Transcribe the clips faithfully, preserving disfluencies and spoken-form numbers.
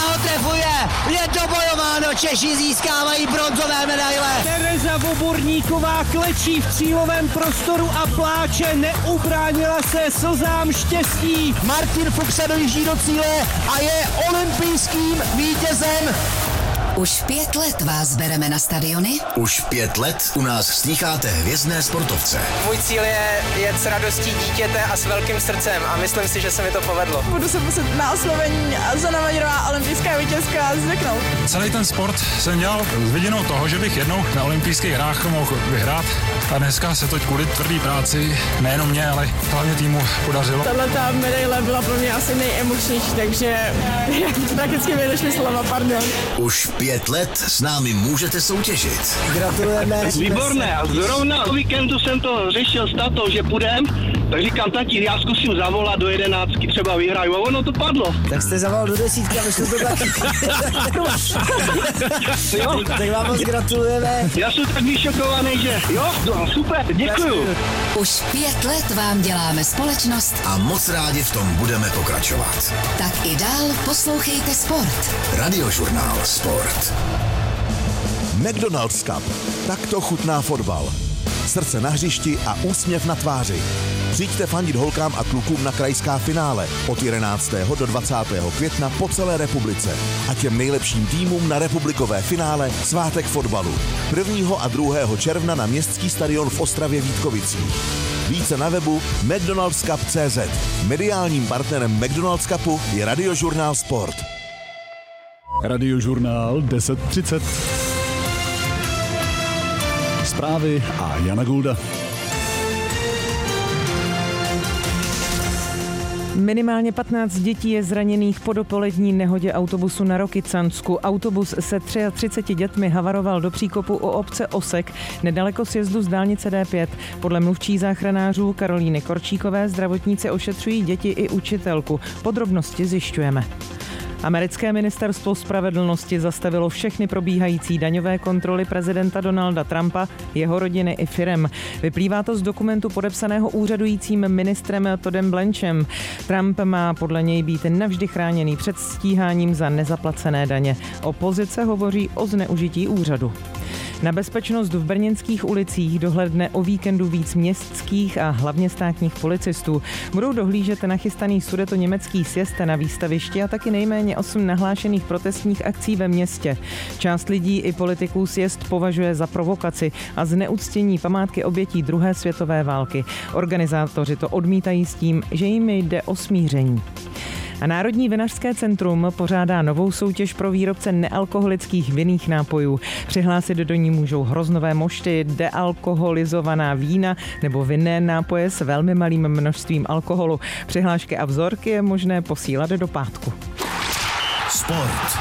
ho trefuje, je to bojováno, Češi získávají bronzové medaile. Tereza Voborníková klečí v cílovém prostoru a pláče, neubránila se slzám štěstí. Martin Fuchs se dojíždí do cíle a je olympijským vítězem. Už pět let vás bereme na stadiony. Už pět let u nás slýcháte hvězdné sportovce. Můj cíl je jet s radostí dítěte a s velkým srdcem a myslím si, že se mi to povedlo. Budu se muset na oslovení Zana Majerová, olympijská vítězka, zvyknout. Celý ten sport jsem dělal s vidinou toho, že bych jednou na olympijských hrách mohl vyhrát. A dneska se to kvůli tvrdý práci, nejenom mě, ale hlavně týmu podařilo. Tato medaile byla pro mě asi nejemočnější, takže prakticky mi došly slova, pardon. Už pět let s námi můžete soutěžit. Gratulujeme. Výborné, a zrovna o víkendu jsem to řešil s tatou, že půjdem, tak říkám, tati, já zkusím zavolat do jedenáctky, třeba vyhraju, a ono to padlo. Tak jste zavolal do desítky a vyšlo to taky. Jo? Tak vám moc gratulujeme. Já jsem tak vyšokovaný, že jo, no, super, děkuju. Už pět let vám děláme společnost A moc rádi v tom budeme pokračovat. tak i dál poslouchejte sport. Radiožurnál Sport. McDonald's Cup. Takto chutná fotbal. Srdce na hřišti a úsměv na tváři. Přijďte fandit holkám a klukům na krajská finále od jedenáctého do dvacátého května po celé republice. A těm nejlepším týmům na republikové finále svátek fotbalu. prvního a druhého června na městský stadion v Ostravě Vítkovicích. Více na webu mcdonalds cup tečka cé zet. Mediálním partnerem McDonald's Cupu je Radiožurnál Sport. Radiožurnál deset třicet. Zprávy a Jana Gulda. Minimálně patnáct dětí je zraněných po dopolední nehodě autobusu na Rokycansku. Autobus se třiceti třemi dětmi havaroval do příkopu u obce Osek, nedaleko sjezdu z dálnice dé pět. Podle mluvčí záchranářů Karolíny Korčíkové zdravotníci ošetřují děti i učitelku. Podrobnosti zjišťujeme. Americké ministerstvo spravedlnosti zastavilo všechny probíhající daňové kontroly prezidenta Donalda Trumpa, jeho rodiny i firem. Vyplývá to z dokumentu podepsaného úřadujícím ministrem Toddem Blanchem. Trump má podle něj být navždy chráněný před stíháním za nezaplacené daně. Opozice hovoří o zneužití úřadu. Na bezpečnost v brněnských ulicích dohlédne o víkendu víc městských a hlavně státních policistů. Budou dohlížet na chystaný sudetoněmecký sjezd na výstavišti a taky nejméně osm nahlášených protestních akcí ve městě. Část lidí i politiků sjezd považuje za provokaci a zneuctění památky obětí druhé světové války. Organizátoři to odmítají s tím, že jim jde o smíření. A Národní vinařské centrum pořádá novou soutěž pro výrobce nealkoholických vinných nápojů. Přihlásit do ní můžou hroznové mošty, dealkoholizovaná vína nebo vinné nápoje s velmi malým množstvím alkoholu. Přihlášky a vzorky je možné posílat do pátku. Sport.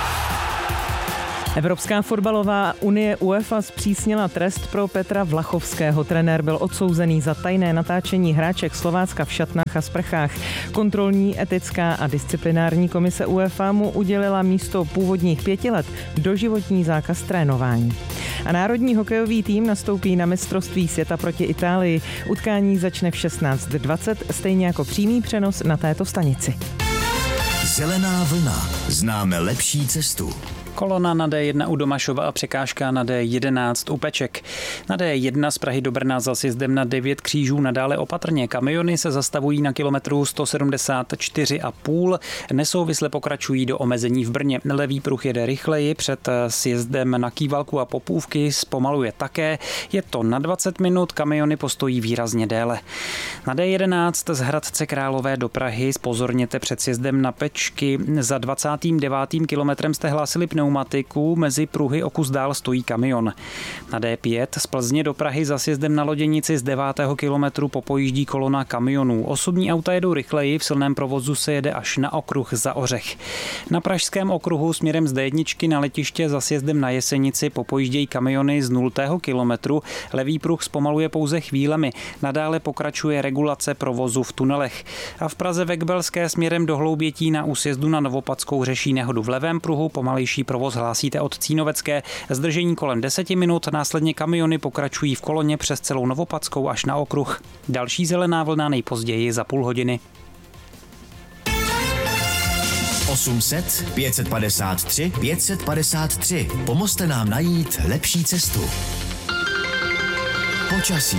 Evropská fotbalová unie UEFA zpřísnila trest pro Petra Vlachovského. Trenér byl odsouzený za tajné natáčení hráček Slovácka v šatnách a sprchách. Kontrolní, etická a disciplinární komise UEFA mu udělila místo původních pěti let doživotní zákaz trénování. A národní hokejový tým nastoupí na mistrovství světa proti Itálii. Utkání začne v šestnáct dvacet, stejně jako přímý přenos na této stanici. Zelená vlna. Známe lepší cestu. Kolona na dé jedna u Domašova a překážka na dé jedenáct u Peček. Na dé jedna z Prahy do Brna za sjezdem na devět křížů nadále opatrně. Kamiony se zastavují na kilometru sto sedmdesát čtyři a půl. Nesouvisle pokračují do omezení v Brně. Levý pruh jede rychleji, před sjezdem na Kývalku a Popůvky zpomaluje také. Je to na dvacet minut, kamiony postojí výrazně déle. Na dé jedenáct z Hradce Králové do Prahy zpozorněte před sjezdem na Pečky. Za dvacátým devátým kilometrem jste hlásili pneumatiku, mezi pruhy o kus dál stojí kamion. Na dé pět z Plzně do Prahy za sjezdem na Loděnici z devátého kilometru popojíždí kolona kamionů. Osobní auta jedou rychleji, v silném provozu se jede až na okruh za Ořech. Na pražském okruhu směrem z dé jedna na letiště za sjezdem na Jesenici popojíždějí kamiony z nultého kilometru. Levý pruh zpomaluje pouze chvílemi. Nadále pokračuje regulace provozu v tunelech. A v Praze ve Kbelské směrem do Hloubětí na úsjezdu na Novopadskou řeší nehodu v levém pruhu, pomalejší provoz hlásíte od Cínovecké. Zdržení kolem deseti minut, následně kamiony pokračují v koloně přes celou Novopadskou až na okruh. Další zelená vlna nejpozději za půl hodiny. osm set pět set padesát tři pět set padesát tři. Pomozte nám najít lepší cestu. Počasí.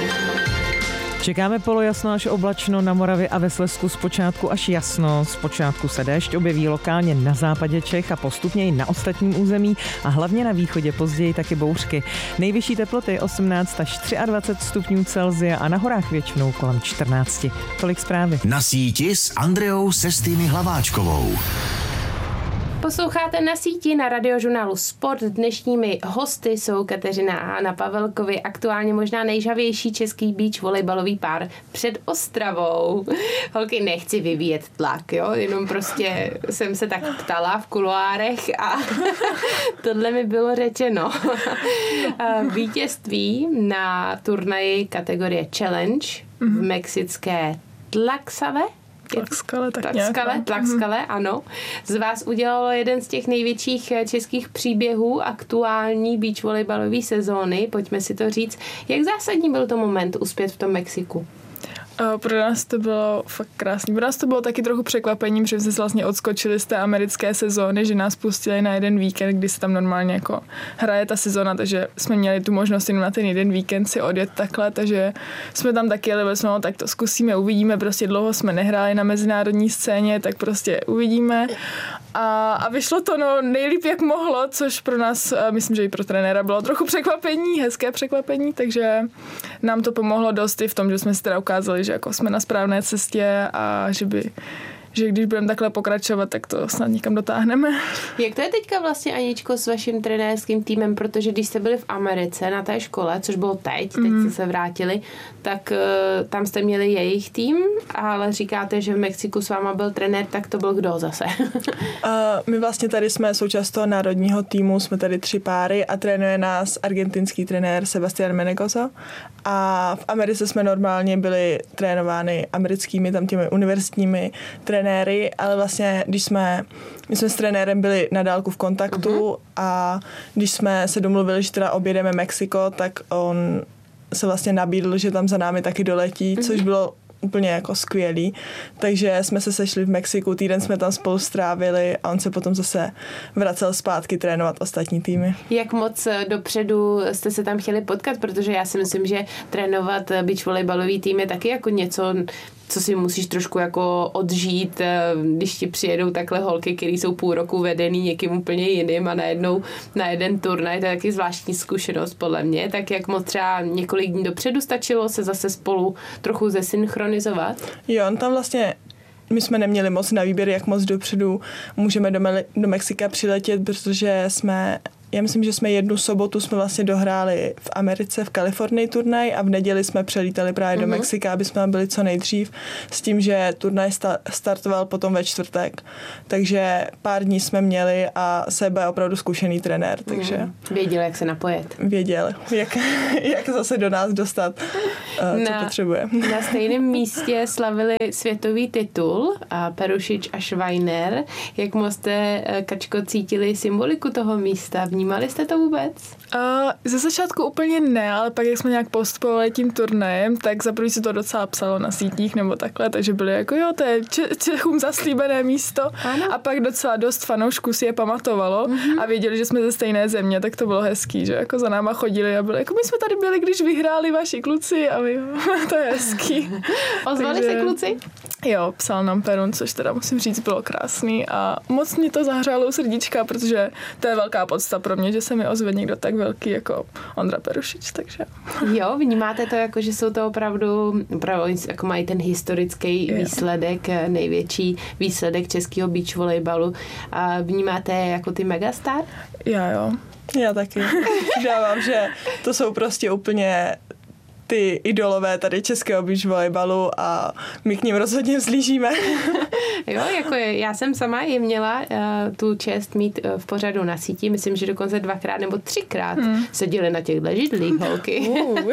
Čekáme polojasno až oblačno, na Moravě a ve Slezsku zpočátku až jasno. Zpočátku se déšť objeví lokálně na západě Čech a postupně i na ostatním území a hlavně na východě, později taky bouřky. Nejvyšší teploty osmnáct až dvacet tři stupňů Celsia a na horách většinou kolem čtrnáct. Tolik zprávy. Na síti s Andreou Sestými Hlaváčkovou. Posloucháte Na síti na radiožurnálu Sport. Dnešními hosty jsou Kateřina a Anna Pavelkovi, aktuálně možná nejžavější český beach volejbalový pár před Ostravou. Holky, nechci vyvíjet tlak, jo, jenom prostě jsem se tak ptala v kuloárech a tohle mi bylo řečeno. Vítězství na turnaji kategorie Challenge v mexické Tlaxcale. Tlaxcale, tak Tlaxcale, nějak. Tlaxcale, ano. Z vás udělalo jeden z těch největších českých příběhů aktuální beach volejbalové sezóny. Pojďme si to říct. Jak zásadní byl to moment uspět v tom Mexiku? Pro nás to bylo fakt krásný. Pro nás to bylo taky trochu překvapením, že jsme se vlastně odskočili z té americké sezóny, že nás pustili na jeden víkend, kdy se tam normálně jako hraje ta sezóna, takže jsme měli tu možnost jenom na ten jeden víkend si odjet takhle, takže jsme tam taky jeli, jsme, no, tak to zkusíme, uvidíme, prostě dlouho jsme nehráli na mezinárodní scéně, tak prostě uvidíme. A, a vyšlo to no nejlíp, jak mohlo, což pro nás, myslím, že i pro trenéra bylo trochu překvapení, hezké překvapení, takže nám to pomohlo dost i v tom, že jsme si teda ukázali, že jako jsme na správné cestě a že by že když budeme takhle pokračovat, tak to snad někam dotáhneme. Jak to je teďka vlastně, Aničko, s vaším trenérským týmem, protože když jste byli v Americe na té škole, což bylo teď, teď mm. jste se vrátili, tak uh, tam jste měli jejich tým, ale říkáte, že v Mexiku s váma byl trenér, tak to byl kdo zase? uh, my vlastně tady jsme součást toho národního týmu, jsme tady tři páry a trénuje nás argentinský trenér Sebastián Menegoso a v Americe jsme normálně byli trénovány americkými, tam těmi univerzitními trenéry, ale vlastně, když jsme, my jsme s trenérem byli na dálku v kontaktu uh-huh. a když jsme se domluvili, že teda objedeme Mexiko, tak on se vlastně nabídl, že tam za námi taky doletí, uh-huh. což bylo úplně jako skvělý. Takže jsme se sešli v Mexiku, týden jsme tam spolu strávili a on se potom zase vracel zpátky trénovat ostatní týmy. Jak moc dopředu jste se tam chtěli potkat? Protože já si myslím, že trénovat beach volejbalový tým je taky jako něco, co si musíš trošku jako odžít, když ti přijedou takhle holky, které jsou půl roku vedený někým úplně jiným a najednou na jeden turnaj, to je taky zvláštní zkušenost podle mě, tak jak moc třeba několik dní dopředu stačilo se zase spolu trochu zesynchronizovat? Jo, on tam vlastně my jsme neměli moc na výběr, jak moc dopředu můžeme do, Me- do Mexika přiletět, protože jsme Já myslím, že jsme jednu sobotu jsme vlastně dohráli v Americe, v Kalifornii turnaj a v neděli jsme přelítali právě mm-hmm. do Mexika, aby jsme byli co nejdřív s tím, že turnaj sta- startoval potom ve čtvrtek. Takže pár dní jsme měli a Seba je opravdu zkušený trenér, takže... Mm. Věděl, jak se napojet. Věděl, jak, jak zase do nás dostat, uh, co na, potřebuje. Na stejném místě slavili světový titul a Perušič a Schweiner. Jak moc jste, Kačko, cítili symboliku toho místa? Vnímali jste to vůbec? Uh, ze začátku úplně ne, ale pak, jak jsme nějak postupovali tím turnajem, tak za první se to docela psalo na sítích nebo takhle, takže byli jako jo, to je Čechům zaslíbené místo. Ano. A pak docela dost fanoušků si je pamatovalo mm-hmm. a věděli, že jsme ze stejné země, tak to bylo hezký, že jako za náma chodili a byli jako my jsme tady byli, když vyhráli vaši kluci a my, to je hezký. Ozvali takže... se kluci? Jo, psal nám Perun, což teda musím říct, bylo krásný a moc mě to zahřálo u srdíčka, protože to je velká podsta pro mě, že se mi ozve někdo tak velký jako Ondra Perušič, takže... Jo, vnímáte to jako, že jsou to opravdu, opravdu jako mají ten historický jo. výsledek, největší výsledek českého beach volejbalu. A vnímáte jako ty megastar? Já jo, já taky. Dávám, že to jsou prostě úplně ty idolové tady českého beach volejbalu a my k ním rozhodně vzlížíme. Jo, jako je, já jsem sama i měla uh, tu čest mít uh, v pořadu Na síti, myslím, že dokonce dvakrát nebo třikrát hmm. seděly na těch židlích holky. Uh.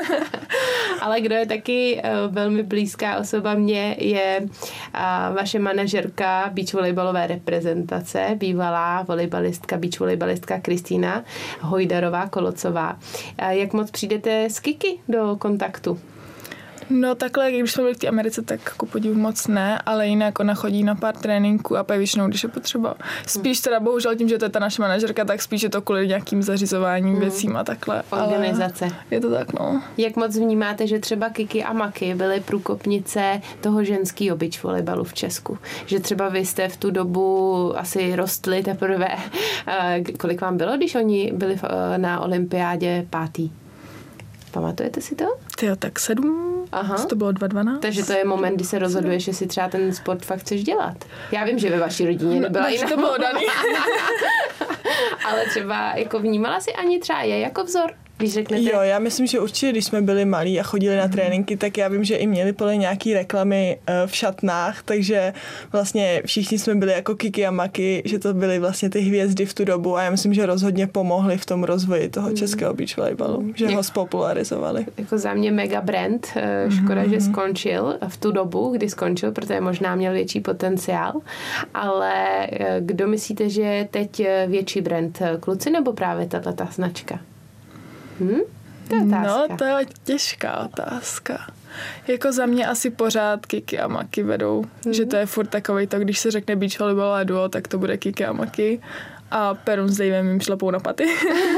Ale kdo je taky uh, velmi blízká osoba mě, je uh, vaše manažerka beach volejbalové reprezentace, bývalá volejbalistka, beach volejbalistka Kristýna Hojdarová Kolocová. Uh, jak moc přijdete s Kiki do kontaktu? No takhle, když jsme byli v té Americe, tak jako podivu moc ne, ale jinak ona chodí na pár tréninků a pak většinou, když je potřeba. Spíš teda bohužel tím, že to je ta naše manažerka, tak spíš je to kvůli nějakým zařizováním hmm. věcím a takhle. Organizace. Je to tak, no. Jak moc vnímáte, že třeba Kiki a Maki byly průkopnice toho ženského beach volejbalu v Česku? Že třeba vy jste v tu dobu asi rostli teprve. Kolik vám bylo, když oni byli na olympiádě pátý? Pamatujete si to? Tyjo, tak sedm. Aha. To bylo dva dvanáct. Takže to je moment, kdy se rozhoduješ, že si třeba ten sport fakt chceš dělat. Já vím, že ve vaší rodině nebyla no, jiná. To bylo daný. Ale třeba jako vnímala si ani třeba je jako vzor? Když řeknete... Jo, já myslím, že určitě, když jsme byli malí a chodili na tréninky, tak já vím, že i měli podle nějaký reklamy v šatnách, takže vlastně všichni jsme byli jako Kiki a Maki, že to byly vlastně ty hvězdy v tu dobu a já myslím, že rozhodně pomohli v tom rozvoji toho českého beach volejbalu, že ho spopularizovali. Jako za mě mega brand, škoda, mm-hmm. že skončil v tu dobu, kdy skončil, protože možná měl větší potenciál, ale kdo myslíte, že je teď větší brand, kluci nebo právě tato značka? Hmm? To je otázka. No, to je těžká otázka. Jako za mě asi pořád Kiki a Maki vedou. Hmm. Že to je furt takovej to, když se řekne beach volleyball a duo, tak to bude Kiki a Maki. A Perun s Davem jim šlapou na paty.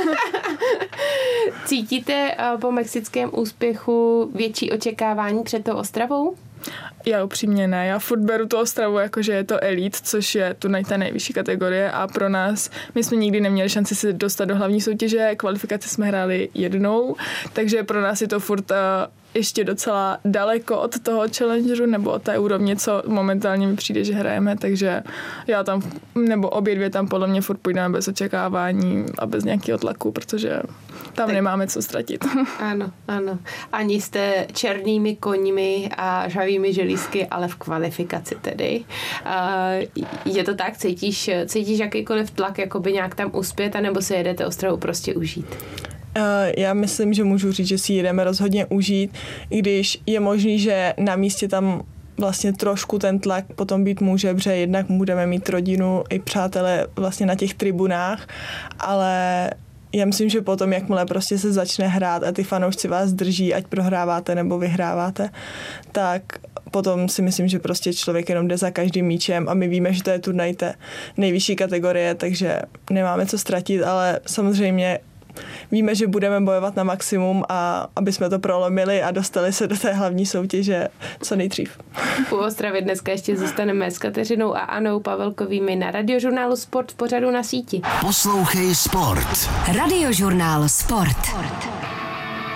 Cítíte po mexickém úspěchu větší očekávání před tou Ostravou? Já upřímně ne. Já furt beru tu Ostravu jako, že je to elite, což je tu ta nejvyšší kategorie a pro nás, my jsme nikdy neměli šanci se dostat do hlavní soutěže, kvalifikaci jsme hráli jednou, takže pro nás je to furt uh, ještě docela daleko od toho challengeru nebo od té úrovně, co momentálně mi přijde, že hrajeme, takže já tam, nebo obě dvě tam podle mě furt půjdeme bez očekávání a bez nějakého tlaku, protože tam tak nemáme co ztratit. Ano, ano. Ani jste černými koňmi a žavými želízky, ale v kvalifikaci tedy. Uh, je to tak? Cítíš, cítíš jakýkoliv tlak, jakoby nějak tam uspět, anebo se jedete Ostravu prostě užít? Já myslím, že můžu říct, že si jdeme rozhodně užít, i když je možný, že na místě tam vlastně trošku ten tlak potom být může, protože jednak budeme mít rodinu i přátelé vlastně na těch tribunách, ale já myslím, že potom, jakmile prostě se začne hrát a ty fanoušci vás drží, ať prohráváte nebo vyhráváte, tak potom si myslím, že prostě člověk jenom jde za každým míčem a my víme, že to je turnaj té nejvyšší kategorie, takže nemáme co ztratit, ale samozřejmě víme, že budeme bojovat na maximum a aby jsme to prolomili a dostali se do té hlavní soutěže co nejdřív. U Ostravy dneska ještě zůstaneme s Kateřinou a Anou Pavelkovými na Radiožurnálu Sport v pořadu Na síti. Poslouchej Sport. Radiožurnál Sport.